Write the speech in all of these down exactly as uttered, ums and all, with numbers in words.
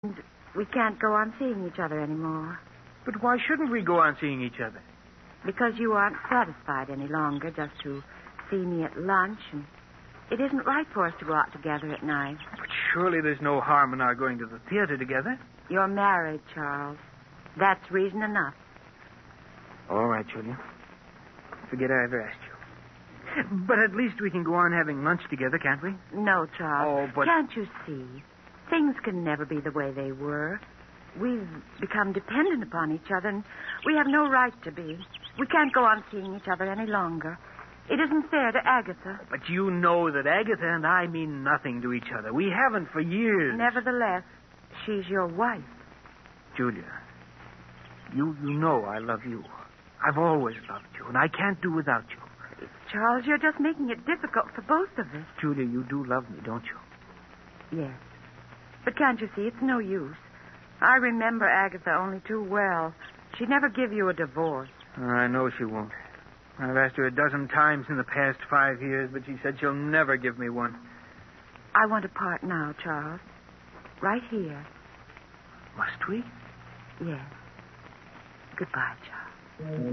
We can't go on seeing each other anymore. But why shouldn't we go on seeing each other? Because you aren't satisfied any longer just to see me at lunch, and it isn't right for us to go out together at night. But surely there's no harm in our going to the theater together. You're married, Charles. That's reason enough. All right, Julia. Forget I ever asked you. But at least we can go on having lunch together, can't we? No, Charles. Oh, but... Can't you see? Things can never be the way they were. We've become dependent upon each other, and we have no right to be. We can't go on seeing each other any longer. It isn't fair to Agatha. But you know that Agatha and I mean nothing to each other. We haven't for years. Nevertheless, she's your wife. Julia, you, you know I love you. I've always loved you, and I can't do without you. Charles, you're just making it difficult for both of us. Julia, you do love me, don't you? Yes. But can't you see, it's no use. I remember Agatha only too well. She'd never give you a divorce. I know she won't. I've asked her a dozen times in the past five years, but she said she'll never give me one. I want to part now, Charles. Right here. Must we? Yes. Goodbye, Charles.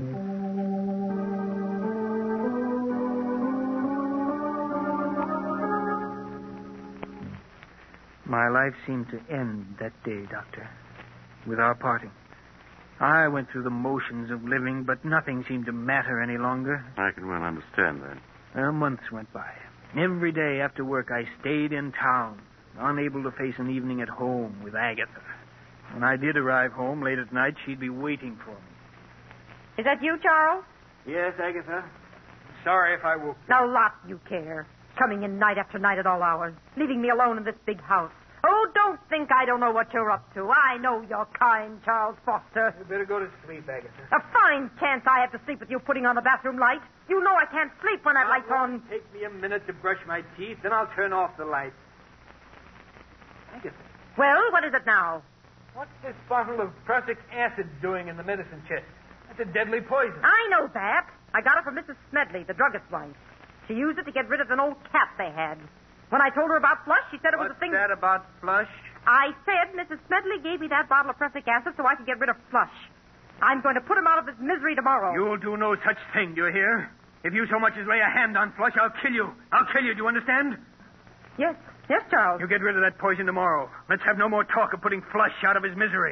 My life seemed to end that day, Doctor, with our parting. I went through the motions of living, but nothing seemed to matter any longer. I can well understand that. Well, months went by. Every day after work, I stayed in town, unable to face an evening at home with Agatha. When I did arrive home late at night, she'd be waiting for me. Is that you, Charles? Yes, Agatha. Sorry if I woke you. No lot you care. Coming in night after night at all hours, leaving me alone in this big house. Oh, don't think I don't know what you're up to. I know you're kind, Charles Foster. You better go to sleep, Agatha. A fine chance I have to sleep with you putting on the bathroom light. You know I can't sleep when that Now, light's on. Take me a minute to brush my teeth, then I'll turn off the light. Agatha, Well, what is it now? what's this bottle of prussic acid doing in the medicine chest? That's a deadly poison. I know that. I got it from Missus Smedley, the druggist's wife. She used it to get rid of an old cat they had. When I told her about Flush, she said it was What's a thing... that about Flush? I said Missus Smedley gave me that bottle of prussic acid so I could get rid of Flush. I'm going to put him out of his misery tomorrow. You'll do no such thing, do you hear? If you so much as lay a hand on Flush, I'll kill you. I'll kill you, do you understand? Yes, yes, Charles. You get rid of that poison tomorrow. Let's have no more talk of putting Flush out of his misery.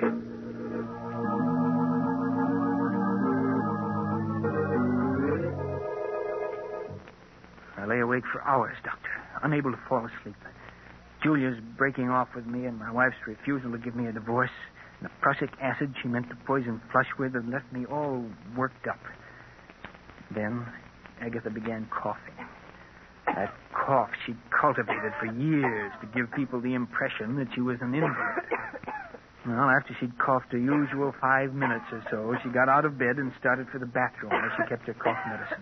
I lay awake for hours, Doctor, unable to fall asleep. Julia's breaking off with me and my wife's refusal to give me a divorce. And the prussic acid she meant to poison Flush with had left me all worked up. Then Agatha began coughing. That cough she'd cultivated for years to give people the impression that she was an invalid. Well, after she'd coughed her usual five minutes or so, she got out of bed and started for the bathroom where she kept her cough medicine.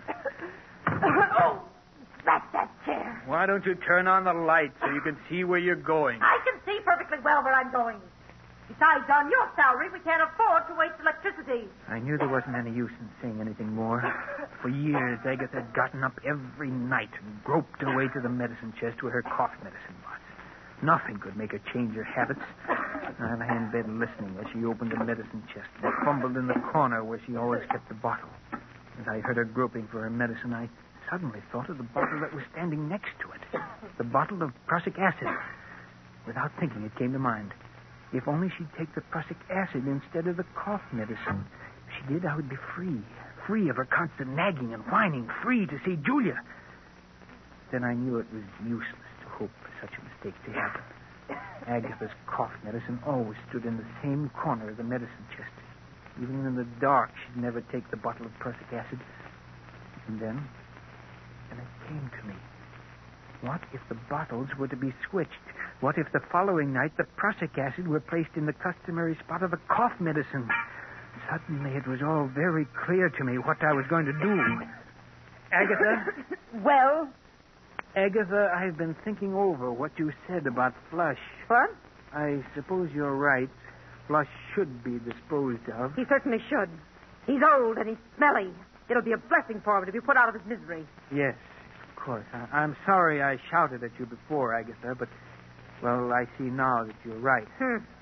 Oh, that's that chair. Why don't you turn on the light so you can see where you're going? I can see perfectly well where I'm going. Besides, on your salary, we can't afford to waste electricity. I knew there wasn't any use in saying anything more. For years, Agatha had gotten up every night and groped her way to the medicine chest where her cough medicine was. Nothing could make her change her habits. I lay in bed listening as she opened the medicine chest and fumbled in the corner where she always kept the bottle. As I heard her groping for her medicine, I suddenly thought of the bottle that was standing next to it. The bottle of prussic acid. Without thinking, it came to mind. If only she'd take the prussic acid instead of the cough medicine. If she did, I would be free. Free of her constant nagging and whining. Free to see Julia. Then I knew it was useless to hope for such a mistake to happen. Agatha's cough medicine always stood in the same corner of the medicine chest. Even in the dark, she'd never take the bottle of prussic acid. And then, and it came to me. What if the bottles were to be switched? What if the following night the prussic acid were placed in the customary spot of the cough medicine? Suddenly it was all very clear to me what I was going to do. Agatha? Well? Agatha, I've been thinking over what you said about Flush. What? I suppose you're right. Flush should be disposed of. He certainly should. He's old and he's smelly. It'll be a blessing for him to be put out of his misery. Yes, of course. I- I'm sorry I shouted at you before, Agatha, but, well, I see now that you're right. Hmm.